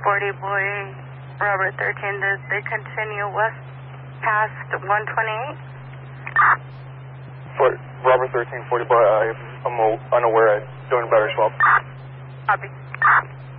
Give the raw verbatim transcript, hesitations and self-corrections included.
forty boy, Robert thirteen, did they continue west past one twenty-eight? For Robert thirteen, forty boy, I am unaware. I don't better swap. Copy.